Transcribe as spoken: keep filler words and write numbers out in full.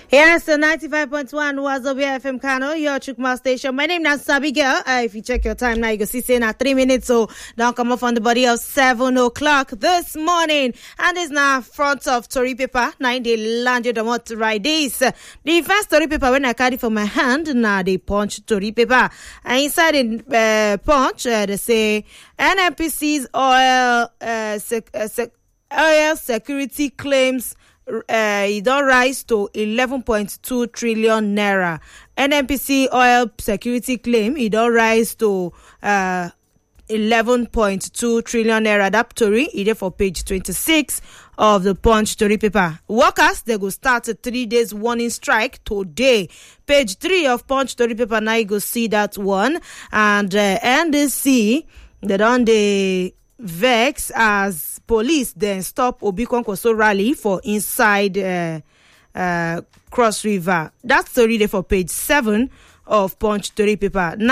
Here's the ninety-five point one Wazobia F M Kano, your Chukma station. My name is Sabi Girl. Uh, if you check your time now, you can see saying at three minutes, so don't come off on the body of seven o'clock this morning. And it's now front of Tory paper, nine day landed on what right days. The first Tory paper when I carry for my hand, now they punch Tory paper. And inside the uh, punch, uh, they say N N P C's oil, uh, sec- uh, sec- oil security claims Uh, it don't rise to eleven point two trillion naira. N N P C oil security claim it don't rise to uh, eleven point two trillion naira. That story is for page twenty-six of the Punch story paper. Workers they go start a three days warning strike today. Page three of Punch story paper. Now you go see that one. And uh, N D C they don't they vex as police then stop Obi Kwankwaso rally for inside uh, uh, Cross River. That story there for page seven of Punch story paper. Now